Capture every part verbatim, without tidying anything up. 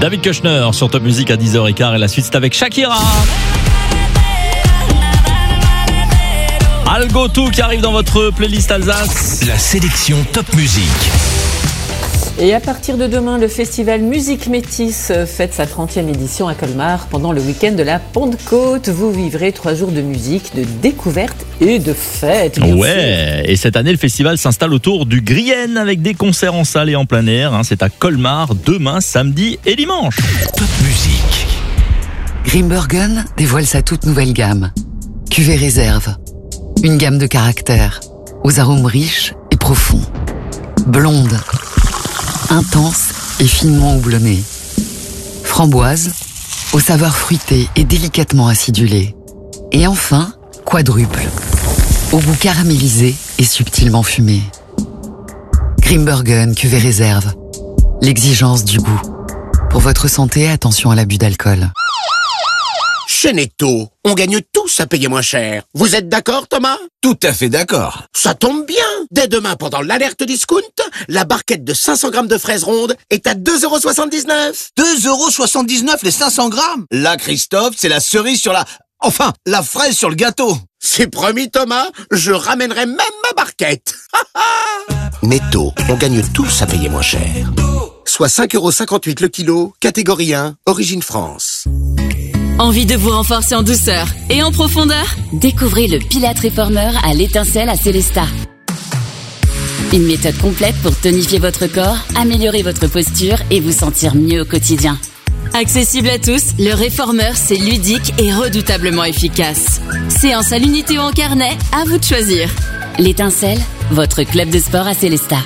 David Kushner sur Top Music à dix heures quinze et la suite c'est avec Shakira. Algo Tout qui arrive dans votre playlist Alsace. La sélection Top Music. Et à partir de demain, le festival Musique Métis fête sa trentième édition à Colmar. Pendant le week-end de la Pentecôte, vous vivrez trois jours de musique, de découverte et de fête. Ouais, sûr. Et cette année, le festival s'installe autour du Grienne avec des concerts en salle et en plein air. C'est à Colmar demain, samedi et dimanche. Top Music. Grimbergen dévoile sa toute nouvelle gamme. Cuvée réserve. Une gamme de caractères, aux arômes riches et profonds. Blonde, intense et finement houblonnée. Framboise, aux saveurs fruitées et délicatement acidulées. Et enfin, quadruple, au goût caramélisé et subtilement fumé. Grimbergen cuvée réserve. L'exigence du goût. Pour votre santé, attention à l'abus d'alcool. Chez Netto, on gagne tous à payer moins cher. Vous êtes d'accord, Thomas? Tout à fait d'accord. Ça tombe bien. Dès demain, pendant l'alerte discount, la barquette de cinq cents grammes de fraises rondes est à deux euros soixante-dix-neuf. deux euros soixante-dix-neuf les cinq cents grammes. Là, Christophe, c'est la cerise sur la... Enfin, la fraise sur le gâteau. C'est promis, Thomas. Je ramènerai même ma barquette. Netto, on gagne tous à payer moins cher. Soit cinq euros cinquante-huit le kilo, catégorie un, origine France. Envie de vous renforcer en douceur et en profondeur? Découvrez le Pilate Reformer à l'étincelle à Célestat. Une méthode complète pour tonifier votre corps, améliorer votre posture et vous sentir mieux au quotidien. Accessible à tous, le Reformer, c'est ludique et redoutablement efficace. Séance à l'unité ou en carnet, à vous de choisir. L'étincelle, votre club de sport à Célestat.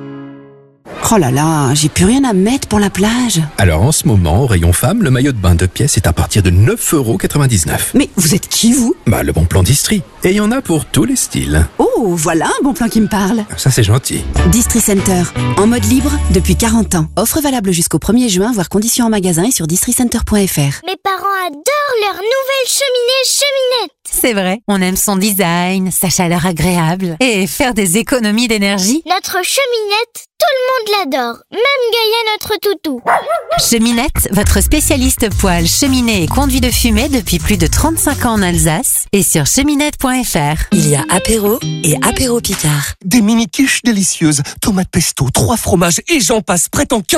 Oh là là, j'ai plus rien à mettre pour la plage. Alors en ce moment, au rayon femme, le maillot de bain deux pièces est à partir de neuf euros quatre-vingt-dix-neuf. Mais vous êtes qui, vous? Bah, le bon plan d'Istrie. Et il y en a pour tous les styles. Oh, voilà un bon plan qui me parle. Ça, c'est gentil. Distri Center, en mode libre depuis quarante ans. Offre valable jusqu'au premier juin, voire conditions en magasin et sur districenter point f r. Mes parents adorent leur nouvelle cheminée Cheminette. C'est vrai, on aime son design, sa chaleur agréable et faire des économies d'énergie. Notre cheminette, tout le monde l'adore, même Gaïa, notre toutou. Cheminette, votre spécialiste poêle, cheminée et conduit de fumée depuis plus de trente-cinq ans en Alsace et sur cheminette point f r. Il y a apéro et apéro Picard. Des mini-quiches délicieuses, tomates pesto, trois fromages et j'en passe, prêt en quinze